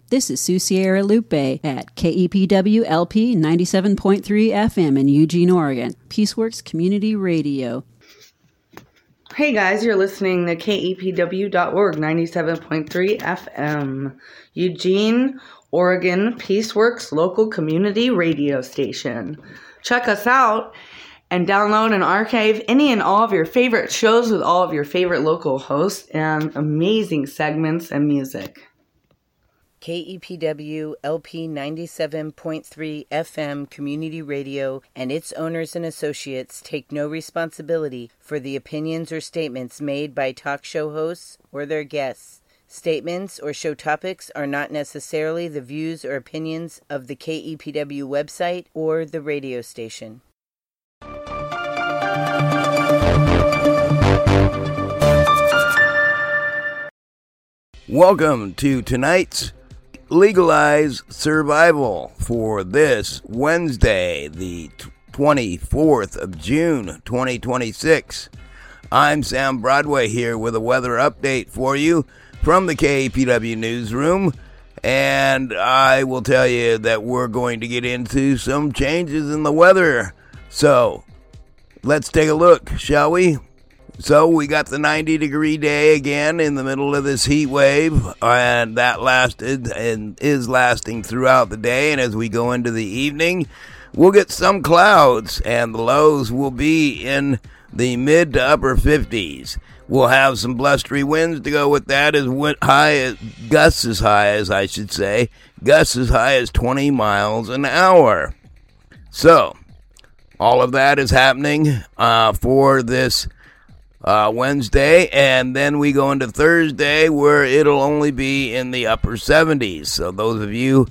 This is Sue Sierra Lupe at KEPW LP 97.3 FM in Eugene, Oregon. Peaceworks Community Radio. Hey guys, you're listening to KEPW.org 97.3 FM, Eugene, Oregon, Peaceworks local community radio station. Check us out and download and archive any and all of your favorite shows with all of your favorite local hosts and amazing segments and music. KEPW LP 97.3 FM Community Radio and its owners and associates take no responsibility for the opinions or statements made by talk show hosts or their guests. Statements or show topics are not necessarily the views or opinions of the KEPW website or the radio station. Welcome to tonight's Legalize Survival for this Wednesday, the 24th of June, 2026. I'm Sam Broadway here with a weather update for you from the KEPW newsroom, and I will tell you that we're going to get into some changes in the weather. So, let's take a look, shall we? So we got the 90-degree day again in the middle of this heat wave, and that lasted and is lasting throughout the day. And as we go into the evening, we'll get some clouds, and the lows will be in the mid to upper 50s. We'll have some blustery winds to go with that, gusts as high as 20 miles an hour. So, all of that is happening for this Wednesday, and then we go into Thursday where it'll only be in the upper 70s. So those of you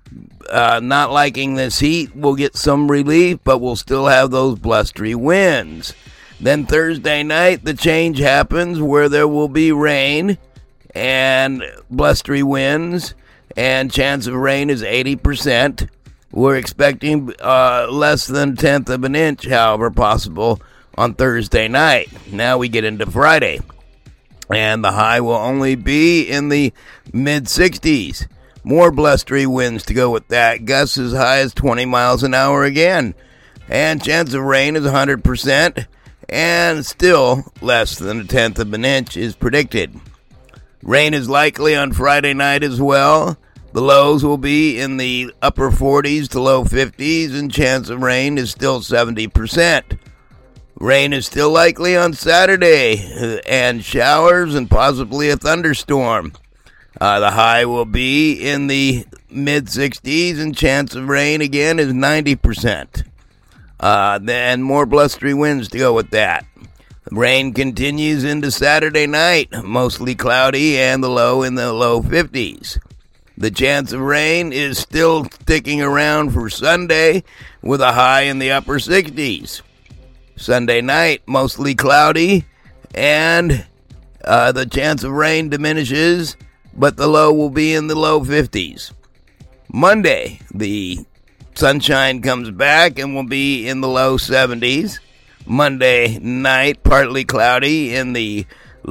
not liking this heat will get some relief, but we'll still have those blustery winds. Then Thursday night, the change happens where there will be rain and blustery winds, and chance of rain is 80%. We're expecting less than a tenth of an inch, however, possible on Thursday night. Now we get into Friday, and the high will only be in the mid-60s. More blustery winds to go with that. Gusts as high as 20 miles an hour again. And chance of rain is 100%, and still less than a tenth of an inch is predicted. Rain is likely on Friday night as well. The lows will be in the upper 40s to low 50s, and chance of rain is still 70%. Rain is still likely on Saturday, and showers and possibly a thunderstorm. The high will be in the mid-60s, and chance of rain again is 90%. Then more blustery winds to go with that. Rain continues into Saturday night, mostly cloudy, and the low in the low 50s. The chance of rain is still sticking around for Sunday, with a high in the upper 60s. Sunday night, mostly cloudy, and the chance of rain diminishes, but the low will be in the low 50s. Monday, the sunshine comes back and will be in the low 70s. Monday night, partly cloudy in the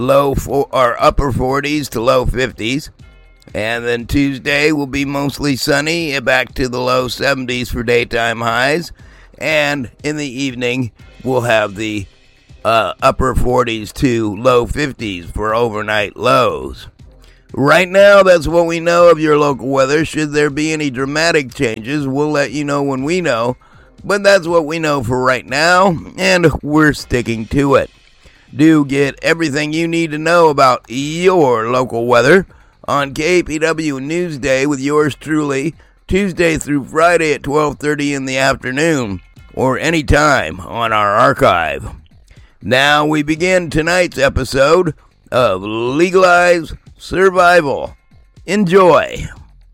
upper 40s to low 50s. And then Tuesday will be mostly sunny, back to the low 70s for daytime highs. And in the evening, we'll have the upper 40s to low 50s for overnight lows. Right now, that's what we know of your local weather. Should there be any dramatic changes, we'll let you know when we know. But that's what we know for right now, and we're sticking to it. Do get everything you need to know about your local weather on KPW Newsday with yours truly, Tuesday through Friday at 12:30 in the afternoon, or anytime on our archive. Now we begin tonight's episode of Legalize Survival. Enjoy!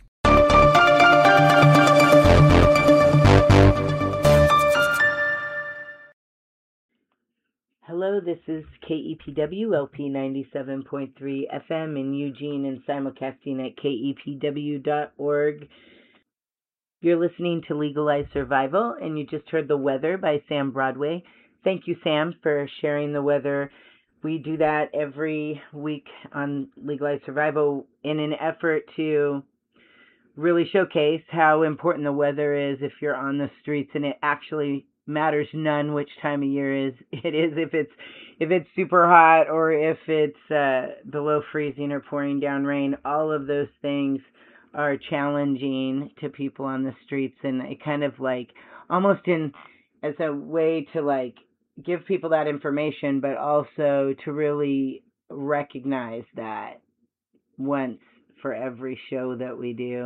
Hello, this is KEPW LP 97.3 FM in Eugene and simulcasting at KEPW.org. You're listening to Legalize Survival, and you just heard the weather by Sam Broadway. Thank you, Sam, for sharing the weather. We do that every week on Legalize Survival in an effort to really showcase how important the weather is if you're on the streets, and it actually matters none which time of year it is, if it's super hot or if it's below freezing or pouring down rain. All of those things are challenging to people on the streets, and it kind of like almost as a way to like give people that information, but also to really recognize that once for every show that we do,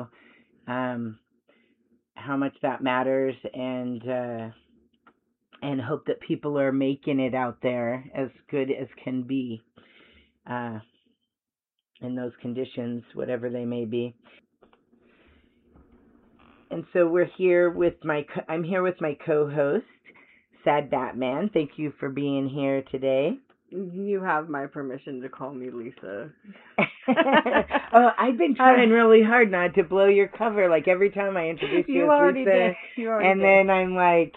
how much that matters, and hope that people are making it out there as good as can be in those conditions, whatever they may be. And so I'm here with my co-host, Sad Batman. Thank you for being here today. You have my permission to call me Lisa. Oh, I've been trying really hard not to blow your cover. Like every time I introduce you as Lisa, and then I'm like,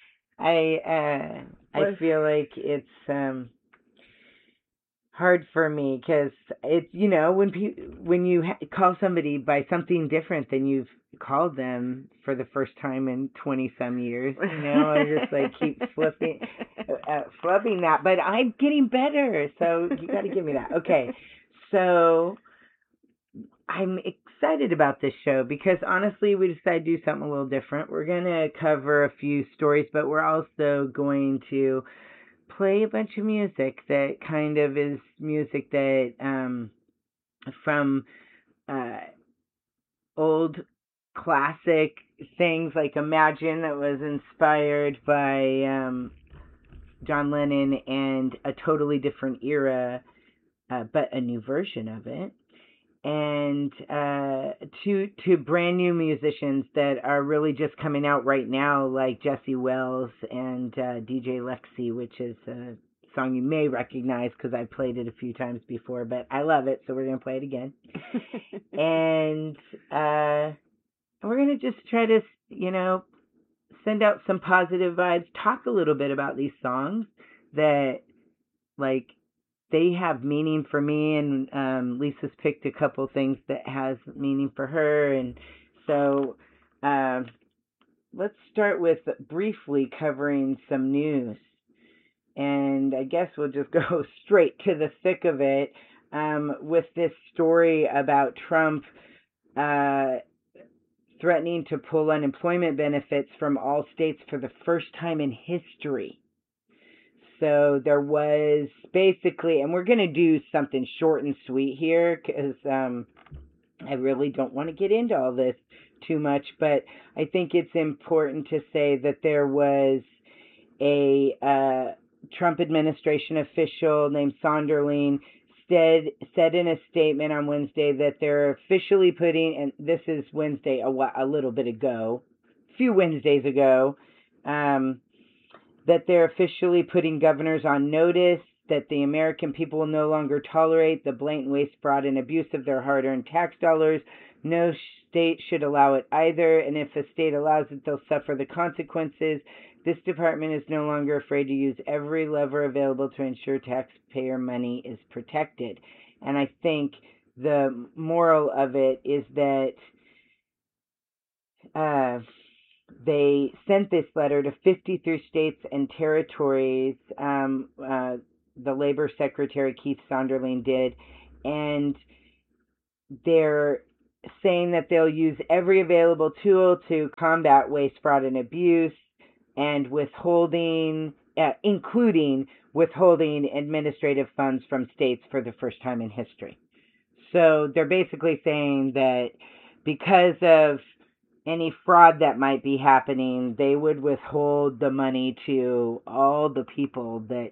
I feel like it's hard for me because it's, when you call somebody by something different than you've called them for the first time in 20 some years, I just like keep flubbing that, but I'm getting better, so you got to give me that. Okay, so I'm excited about this show because honestly we decided to do something a little different. We're going to cover a few stories, but we're also going to play a bunch of music that kind of is music that from old classic things like Imagine, that was inspired by John Lennon, and a totally different era, but a new version of it. And to brand new musicians that are really just coming out right now, like Jesse Wells and DJ Lexi, which is a song you may recognize because I played it a few times before, but I love it, so we're going to play it again. And we're going to just try to, send out some positive vibes, talk a little bit about these songs that, like, they have meaning for me, and Lisa's picked a couple things that has meaning for her, and so let's start with briefly covering some news, and I guess we'll just go straight to the thick of it with this story about Trump threatening to pull unemployment benefits from all states for the first time in history. So there was basically, and we're going to do something short and sweet here because I really don't want to get into all this too much, but I think it's important to say that there was a Trump administration official named Sonderling said in a statement on Wednesday that they're officially putting, and this is Wednesday, a little bit ago, a few Wednesdays ago, that they're officially putting governors on notice that the American people will no longer tolerate the blatant waste, fraud, and abuse of their hard-earned tax dollars. No state should allow it either, and if a state allows it, they'll suffer the consequences. This department is no longer afraid to use every lever available to ensure taxpayer money is protected. And I think the moral of it is that they sent this letter to 53 states and territories. The Labor Secretary, Keith Sonderling, did. And they're saying that they'll use every available tool to combat waste, fraud, and abuse, and withholding, including withholding administrative funds from states for the first time in history. So they're basically saying that because of any fraud that might be happening, they would withhold the money to all the people that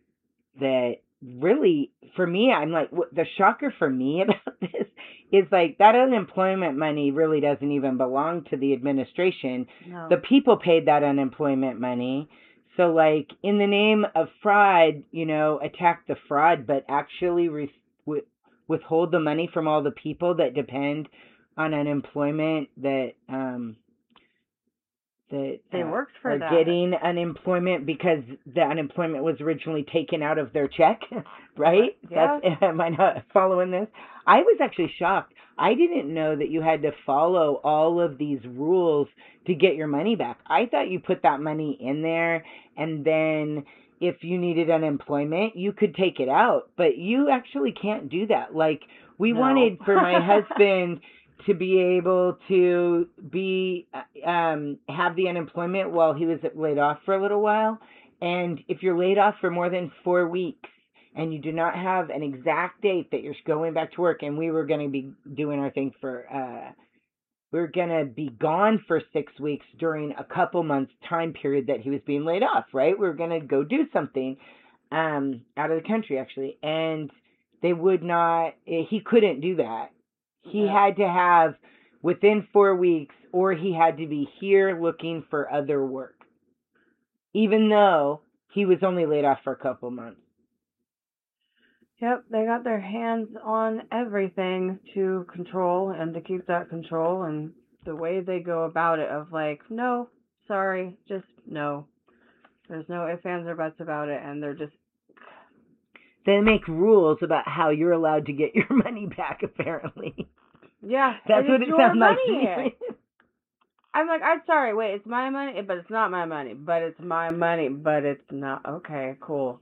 really, for me, I'm like, the shocker for me about this is like that unemployment money really doesn't even belong to the administration. No. The people paid that unemployment money. So like in the name of fraud, attack the fraud, but actually withhold the money from all the people that depend on unemployment that that They worked for are that. getting unemployment because the unemployment was originally taken out of their check, right? Yeah. Am I not following this? I was actually shocked. I didn't know that you had to follow all of these rules to get your money back. I thought you put that money in there, and then if you needed unemployment, you could take it out. But you actually can't do that. Like, we No. wanted for my husband to be able to be have the unemployment while he was laid off for a little while. And if you're laid off for more than 4 weeks and you do not have an exact date that you're going back to work, and we were going to be doing our thing for we were going to be gone for 6 weeks during a couple months time period that he was being laid off, right? We were going to go do something out of the country, actually. And they would not, he couldn't do that. He had to have within 4 weeks, or he had to be here looking for other work, even though he was only laid off for a couple months. Yep, they got their hands on everything to control and to keep that control, and the way they go about it of like, no, sorry, just no. There's no ifs, ands, or buts about it, and they're just... They make rules about how you're allowed to get your money back, apparently. Yeah, That's what it sounds like to me. I'm like, I'm sorry, wait, it's my money, but it's not my money, but it's my money, but it's not. Okay, cool.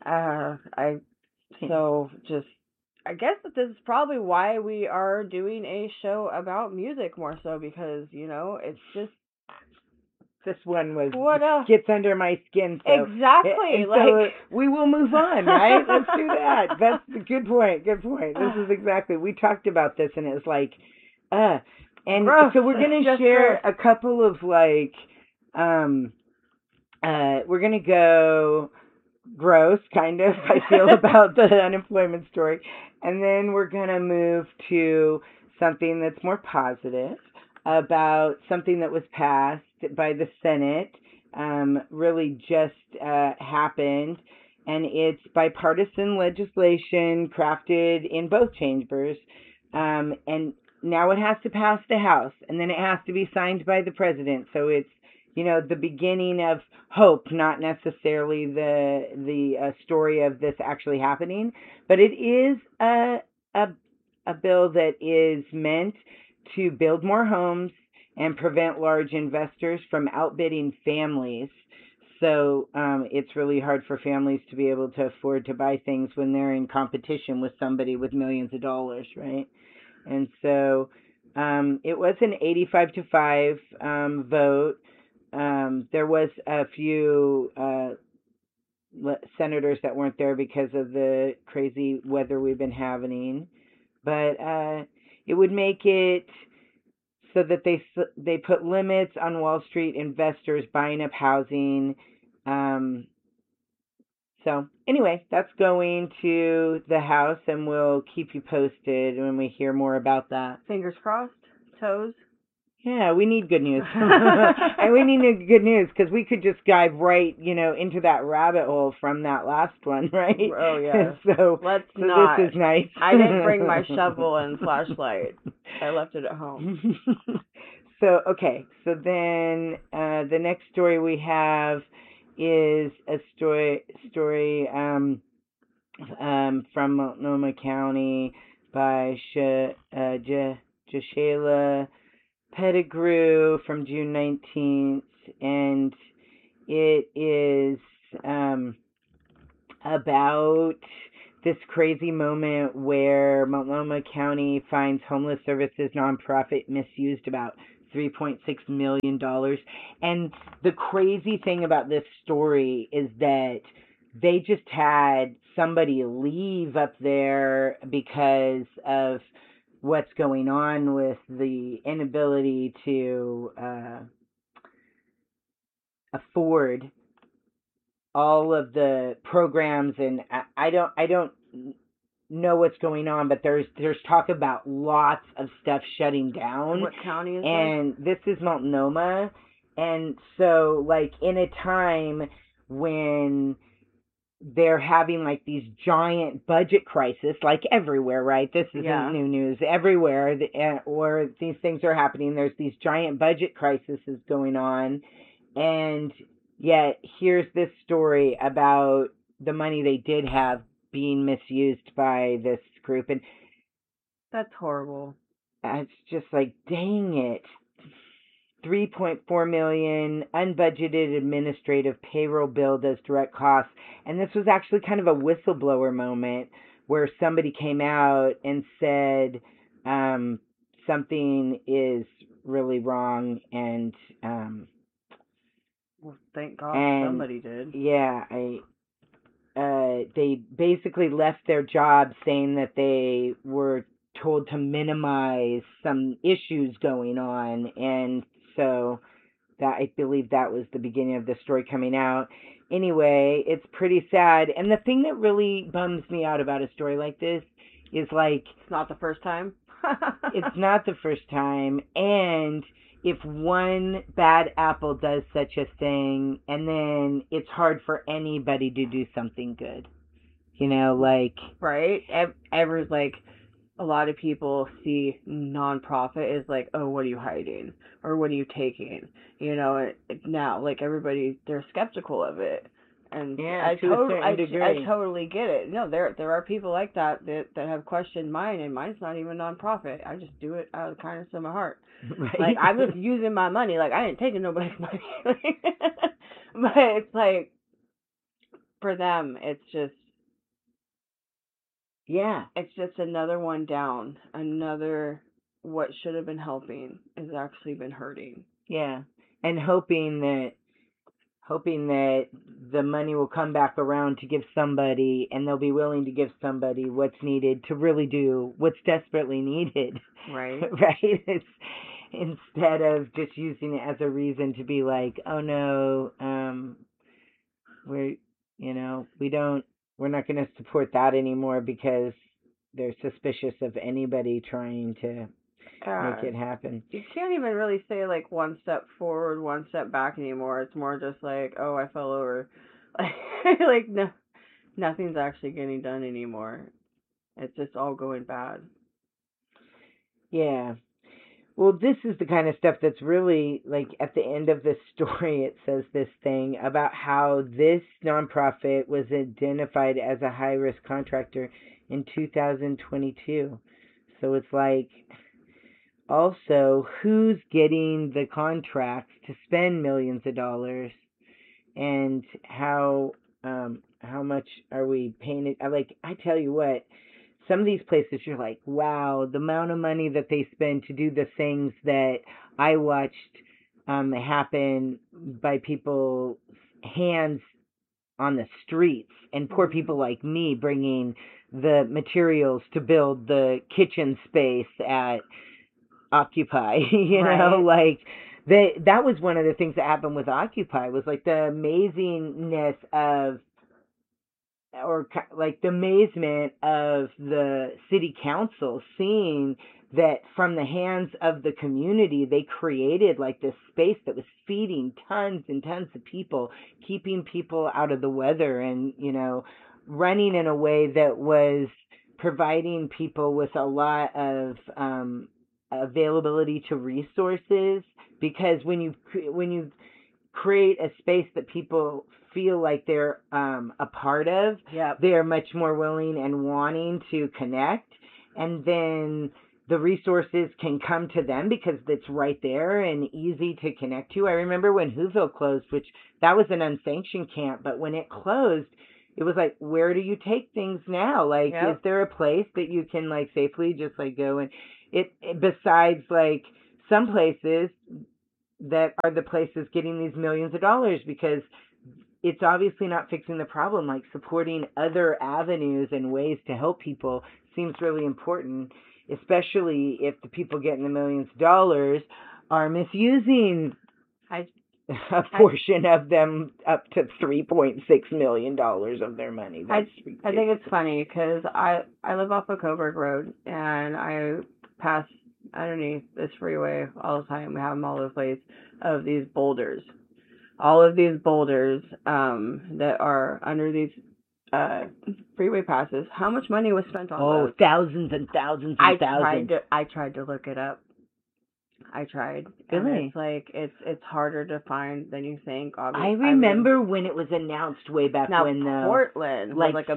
I guess that this is probably why we are doing a show about music more so, because, you know, it's just... This one was What else? gets under my skin. So, Exactly. and like so we will move on, right? Let's do that. That's a good point. Good point. This is exactly, we talked about this, and it was like, and gross. so we're gonna Just share gross. a couple of like, we're gonna go gross, kind of. I feel about the unemployment story, and then we're gonna move to something that's more positive, about something that was passed by the Senate, really just happened, and it's bipartisan legislation crafted in both chambers, and now it has to pass the House, and then it has to be signed by the president. So it's, you know, the beginning of hope, not necessarily the story of this actually happening, but it is a bill that is meant to build more homes and prevent large investors from outbidding families. So it's really hard for families to be able to afford to buy things when they're in competition with somebody with millions of dollars, right? And so it was an 85-5 vote. There was a few senators that weren't there because of the crazy weather we've been having, but it would make it so that they put limits on Wall Street investors buying up housing. So anyway, that's going to the House, and we'll keep you posted when we hear more about that. Fingers crossed, toes. Yeah, we need good news. And we need good news because we could just dive right, into that rabbit hole from that last one, right? Oh, yeah. So Let's not. This is nice. I didn't bring my shovel and flashlight. I left it at home. So, okay. So then the next story we have is a story from Multnomah County by Jashayla Pettigrew from June 19th, and it is about this crazy moment where Multnomah County finds homeless services nonprofit misused about $3.6 million. And the crazy thing about this story is that they just had somebody leave up there because of what's going on with the inability to afford all of the programs, and I don't know what's going on, but there's talk about lots of stuff shutting down. What county is and this is Multnomah, and so like in a time when they're having like these giant budget crises, like everywhere, right? This isn't new news. Everywhere, or these things are happening. There's these giant budget crises going on, and yet here's this story about the money they did have being misused by this group, and that's horrible. It's just like, dang it. 3.4 million unbudgeted administrative payroll billed as direct costs. And this was actually kind of a whistleblower moment where somebody came out and said something is really wrong, and well, thank God somebody did. Yeah, they basically left their job saying that they were told to minimize some issues going on, and so that, I believe that was the beginning of the story coming out. Anyway, it's pretty sad, and the thing that really bums me out about a story like this is, like, it's not the first time. It's not the first time, and if one bad apple does such a thing, and then it's hard for anybody to do something good, you know, like, right? Ever's like, a lot of people see nonprofit as like, oh, what are you hiding, or what are you taking? You know, now like everybody, they're skeptical of it, and yeah, I totally get it. No, there are people like that have questioned mine, and mine's not even nonprofit. I just do it out of the kindness of my heart. Right. Like, I'm just using my money. Like, I ain't taking nobody's money. But it's like, for them, it's just. Yeah. It's just another one down. Another, what should have been helping has actually been hurting. Yeah. And hoping that the money will come back around to give somebody, and they'll be willing to give somebody what's needed to really do what's desperately needed. Right. Right? It's, instead of just using it as a reason to be like, oh no, we're not going to support that anymore because they're suspicious of anybody trying to make it happen. You can't even really say like one step forward, one step back anymore. It's more just like, oh, I fell over. Like, no, nothing's actually getting done anymore. It's just all going bad. Yeah. Well, this is the kind of stuff that's really, like, at the end of this story, it says this thing about how this nonprofit was identified as a high-risk contractor in 2022. So it's like, also, who's getting the contracts to spend millions of dollars, and how much are we paying it? Like, I tell you what, some of these places, you're like, wow, the amount of money that they spend to do the things that I watched happen by people's hands on the streets, and poor people like me bringing the materials to build the kitchen space at Occupy, you know, like, that was one of the things that happened with Occupy, was like the amazingness of, or like the amazement of the city council seeing that from the hands of the community, they created like this space that was feeding tons and tons of people, keeping people out of the weather, and, you know, running in a way that was providing people with a lot of availability to resources, because when you create a space that people feel like they're a part of, they're much more willing and wanting to connect, and then the resources can come to them because it's right there and easy to connect to. I remember when Whoville closed, which that was an unsanctioned camp, but when it closed, it was like, where do you take things now? Like, is there a place that you can like safely just like go and it besides like some places that are the places getting these millions of dollars, because it's obviously not fixing the problem. Like, supporting other avenues and ways to help people seems really important, especially if the people getting the millions of dollars are misusing a portion of them, up to $3.6 million of their money. I think it's funny because I live off of Coburg Road, and I pass underneath this freeway all the time. We have them all over the place, of these boulders. All of these boulders that are under these freeway passes. How much money was spent on those? Thousands and thousands and thousands. I tried to look it up. I tried. Really? And it's like it's harder to find than you think. I Obviously. remember when it was announced way back now when, though. Portland was like a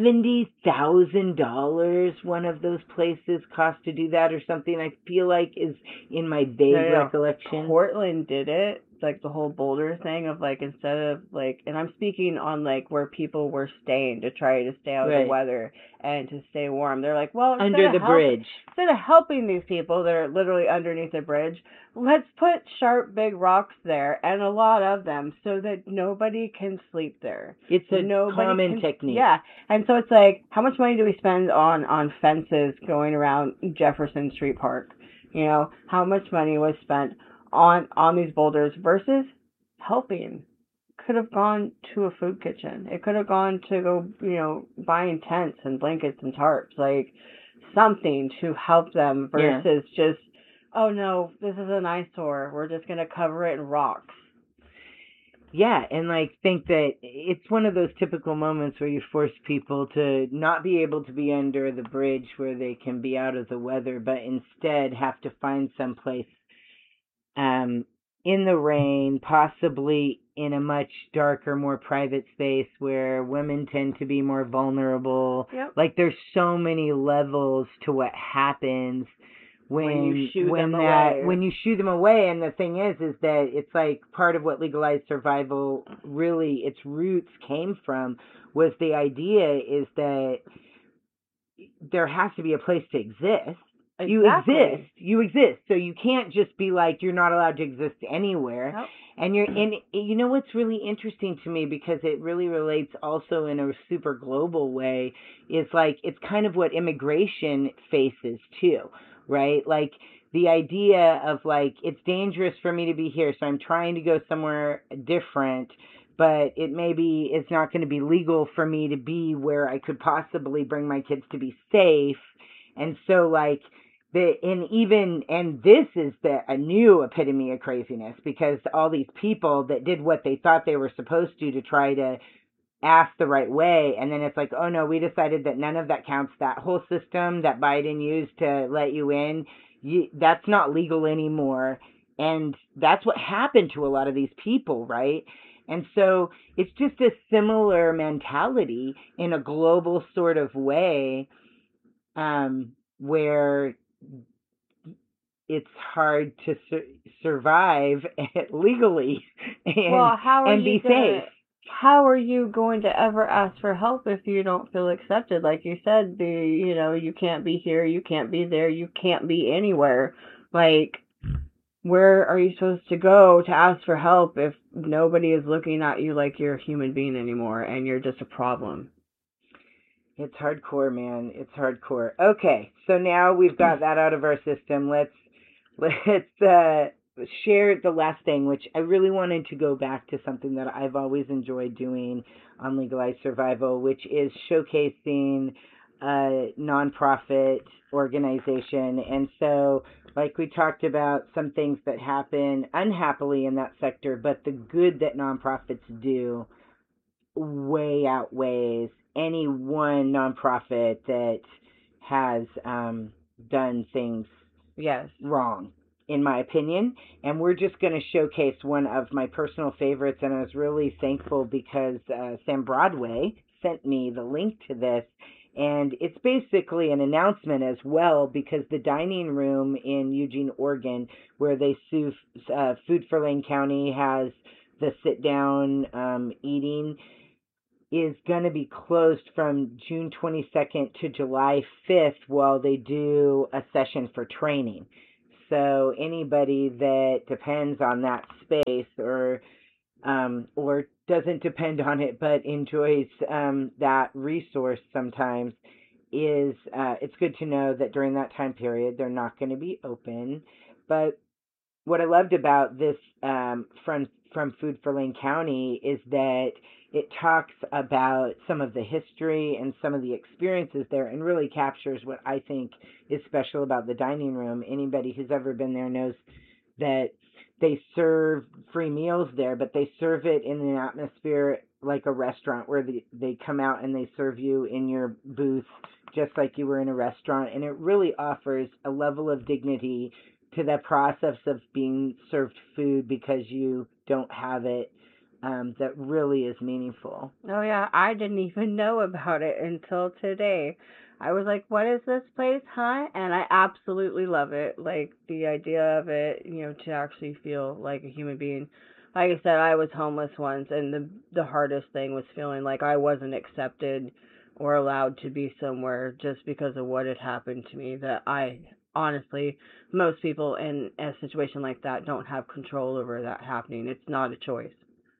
$70,000 one of those places cost to do that or something. I feel like is in my vague recollection. Portland did it. Like the whole Boulder thing of like instead of like, and I'm speaking on like where people were staying to try to stay out of the weather and to stay warm. They're like, well, under the bridge. Instead of helping these people that are literally underneath the bridge, let's put sharp big rocks there and a lot of them so that nobody can sleep there. It's a common technique. Yeah. And so it's like, how much money do we spend on fences going around Jefferson Street Park? You know, how much money was spent on these boulders versus helping? Could have gone to a food kitchen. It could have gone to go, you know, buying tents and blankets and tarps, like something to help them versus just, oh no, this is an eyesore. We're just going to cover it in rocks. Yeah, and like think that it's one of those typical moments where you force people to not be able to be under the bridge where they can be out of the weather, but instead have to find someplace in the rain, possibly in a much darker, more private space where women tend to be more vulnerable. Yep. Like there's so many levels to what happens when you shoo them away. And the thing is that it's like part of what legalized survival really its roots came from was the idea is that there has to be a place to exist. Exactly. You exist. So you can't just be like, you're not allowed to exist anywhere. Nope. And you know what's really interesting to me, because it really relates also in a super global way, is like, it's kind of what immigration faces too, right? Like the idea of like, it's dangerous for me to be here, so I'm trying to go somewhere different, but it's not going to be legal for me to be where I could possibly bring my kids to be safe. And so like, this is a new epitome of craziness, because all these people that did what they thought they were supposed to try to ask the right way, and then it's like, oh no, we decided that none of that counts. That whole system that Biden used to let you in, that's not legal anymore. And that's what happened to a lot of these people, right? And so it's just a similar mentality in a global sort of way, where it's hard to survive legally and be safe. How are you going to ever ask for help if you don't feel accepted? Like you said, you can't be here, you can't be there, you can't be anywhere. Like, where are you supposed to go to ask for help if nobody is looking at you like you're a human being anymore and you're just a problem? It's hardcore, man. It's hardcore. Okay, so now we've got that out of our system. Let's share the last thing, which I really wanted to go back to something that I've always enjoyed doing on Legalized Survival, which is showcasing a nonprofit organization. And so, like we talked about, some things that happen unhappily in that sector, but the good that nonprofits do way outweighs any one nonprofit that has done things wrong, in my opinion. And we're just going to showcase one of my personal favorites, and I was really thankful because Sam Broadway sent me the link to this, and it's basically an announcement as well, because the dining room in Eugene, Oregon, where they sue Food for Lane County, has the sit-down eating, is going to be closed from June 22nd to July 5th while they do a session for training. So anybody that depends on that space or doesn't depend on it but enjoys that resource sometimes, it's good to know that during that time period they're not going to be open. But what I loved about this from Food for Lane County is that it talks about some of the history and some of the experiences there, and really captures what I think is special about the dining room. Anybody who's ever been there knows that they serve free meals there, but they serve it in an atmosphere like a restaurant where they come out and they serve you in your booth just like you were in a restaurant. And it really offers a level of dignity to the process of being served food because you don't have it, that really is meaningful. Oh yeah, I didn't even know about it until today. I was like, what is this place, huh? And I absolutely love it. Like the idea of it, to actually feel like a human being. Like I said, I was homeless once, and the hardest thing was feeling like I wasn't accepted or allowed to be somewhere just because of what had happened to me. That I honestly, most people in a situation like that don't have control over that happening. It's not a choice.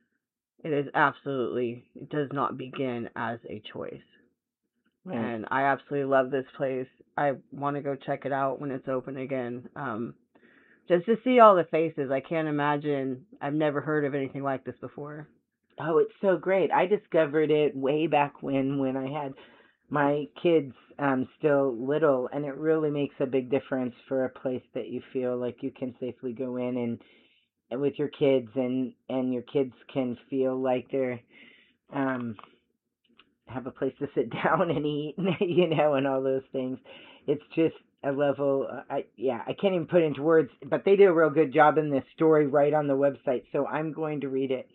It does not begin as a choice. Right. And I absolutely love this place. I want to go check it out when it's open again. Just to see all the faces. I can't imagine. I've never heard of anything like this before. Oh, it's so great. I discovered it way back when I had my kids still little, and it really makes a big difference for a place that you feel like you can safely go in and with your kids, and your kids can feel like they're have a place to sit down and eat, and all those things. It's just a level. I can't even put into words, but they did a real good job in this story right on the website, so I'm going to read it.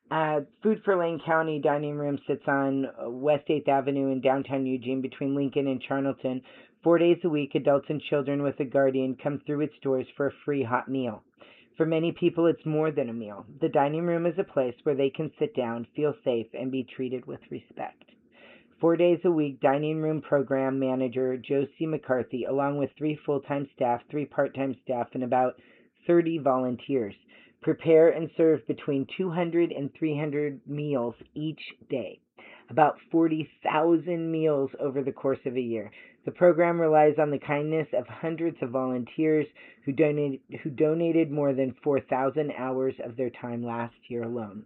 Food for Lane County Dining Room sits on West 8th Avenue in downtown Eugene between Lincoln and Charlton. 4 days a week, adults and children with a guardian come through its doors for a free hot meal. For many people, it's more than a meal. The dining room is a place where they can sit down, feel safe, and be treated with respect. 4 days a week, dining room program manager Josie McCarthy, along with 3 full-time staff, 3 part-time staff, and about 30 volunteers, prepare and serve between 200 and 300 meals each day, about 40,000 meals over the course of a year. The program relies on the kindness of hundreds of volunteers who donated more than 4,000 hours of their time last year alone.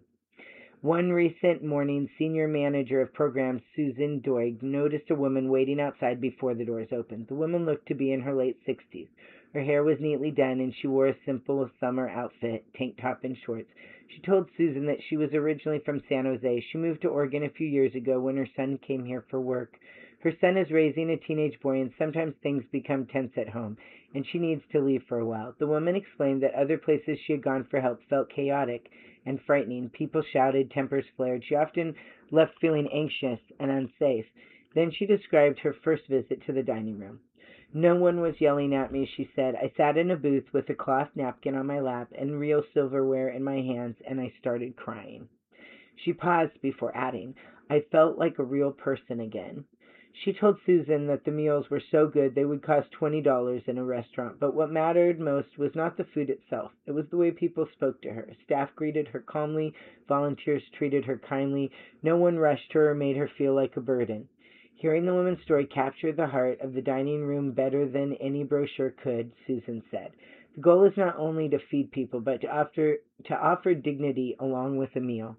One recent morning, senior manager of programs Susan Doig noticed a woman waiting outside before the doors opened. The woman looked to be in her late 60s. Her hair was neatly done, and she wore a simple summer outfit, tank top and shorts. She told Susan that she was originally from San Jose. She moved to Oregon a few years ago when her son came here for work. Her son is raising a teenage boy, and sometimes things become tense at home, and she needs to leave for a while. The woman explained that other places she had gone for help felt chaotic and frightening. People shouted, tempers flared. She often left feeling anxious and unsafe. Then she described her first visit to the dining room. No one was yelling at me, she said. I sat in a booth with a cloth napkin on my lap and real silverware in my hands, and I started crying. She paused before adding, I felt like a real person again. She told Susan that the meals were so good they would cost $20 in a restaurant, but what mattered most was not the food itself. It was the way people spoke to her. Staff greeted her calmly, volunteers treated her kindly, no one rushed her or made her feel like a burden. Hearing the woman's story captured the heart of the dining room better than any brochure could, Susan said. The goal is not only to feed people, but to offer dignity along with a meal.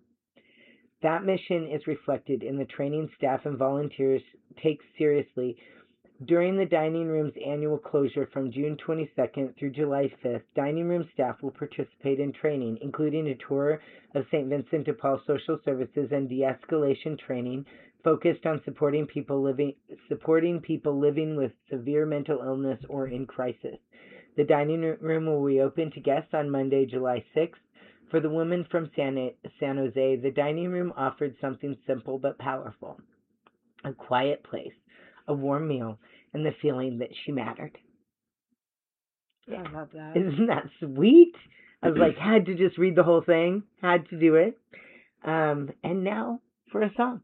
That mission is reflected in the training staff and volunteers take seriously. During the dining room's annual closure from June 22nd through July 5th, dining room staff will participate in training, including a tour of St. Vincent de Paul Social Services and de-escalation training focused on supporting people living with severe mental illness or in crisis. The dining room will reopen to guests on Monday, July 6th. For the woman from San Jose, the dining room offered something simple but powerful. A quiet place, a warm meal, and the feeling that she mattered. Yeah. I love that. Isn't that sweet? I was like, had to just read the whole thing. Had to do it. And now for a song.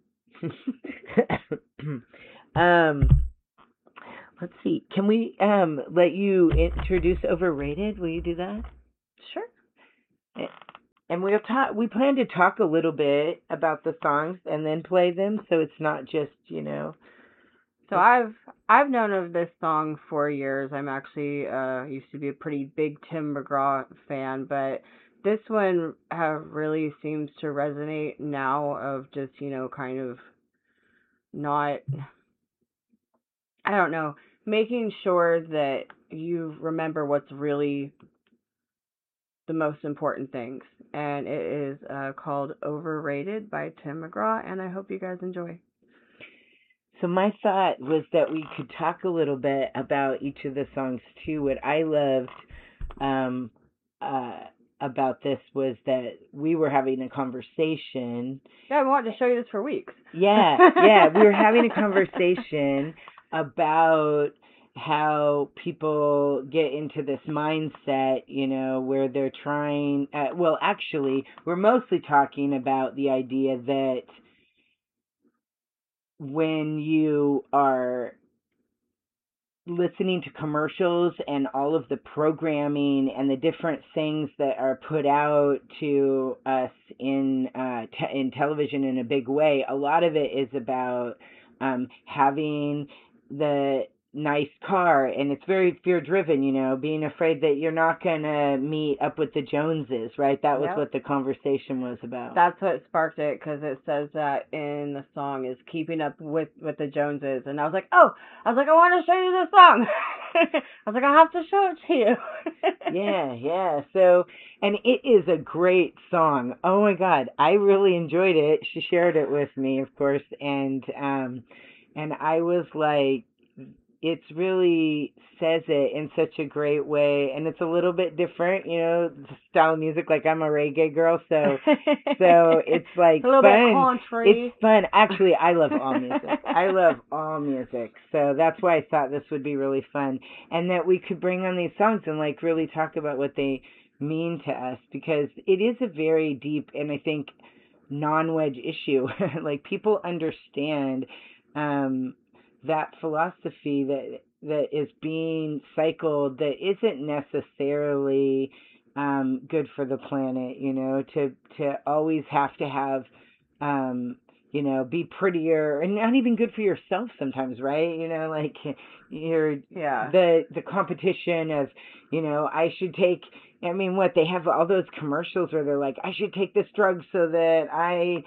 Let's see. Can we let you introduce Overrated? Will you do that? Sure. And we plan to talk a little bit about the songs and then play them, so it's not just, So I've known of this song for years. I'm actually used to be a pretty big Tim McGraw fan, but this one really seems to resonate now of just, kind of not, I don't know, making sure that you remember what's really the most important things. And it is called Overrated by Tim McGraw, and I hope you guys enjoy. So my thought was that we could talk a little bit about each of the songs too. What I loved about this was that we were having a conversation. Yeah, I wanted to show you this for weeks. Yeah, we were having a conversation about how people get into this mindset, where they're trying, actually, we're mostly talking about the idea that when you are listening to commercials and all of the programming and the different things that are put out to us in television in a big way, a lot of it is about having the nice car, and it's very fear driven, being afraid that you're not gonna meet up with the Joneses, right? That was what the conversation was about. That's what sparked it, because it says that in the song is keeping up with the Joneses, and I was like, I want to show you this song. I was like, I have to show it to you. Yeah. So, and it is a great song. Oh my God, I really enjoyed it. She shared it with me, of course, and I was like, it really says it in such a great way, and it's a little bit different, the style of music. Like, I'm a reggae girl, so it's like a little fun. Bit country. It's fun. Actually, I love all music. I love all music, so that's why I thought this would be really fun, and that we could bring on these songs and like really talk about what they mean to us, because it is a very deep and I think non-wedge issue. Like, people understand that philosophy that is being cycled that isn't necessarily good for the planet, to always have to have be prettier, and not even good for yourself sometimes, right? Like you're the competition of, I should take, they have all those commercials where they're like, I should take this drug so that I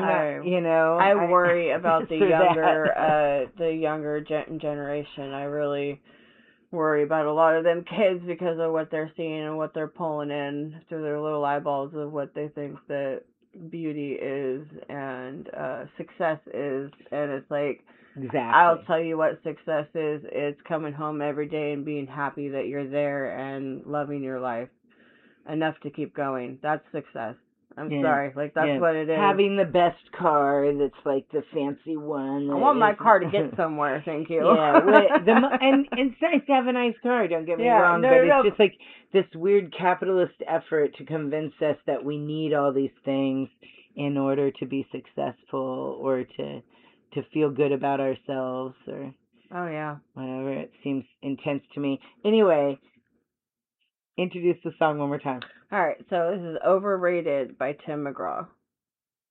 worry about the younger generation. I really worry about a lot of them kids because of what they're seeing and what they're pulling in through their little eyeballs of what they think that beauty is and success is. And it's like, exactly. I'll tell you what success is. It's coming home every day and being happy that you're there and loving your life enough to keep going. That's success. I'm sorry, like that's what it is. Having the best car that's like the fancy one. I want my car to get somewhere, thank you. And it's nice to have a nice car, don't get me wrong, it's just like this weird capitalist effort to convince us that we need all these things in order to be successful or to feel good about ourselves or whatever. It seems intense to me. Anyway, introduce the song one more time. All right, so this is Overrated by Tim McGraw.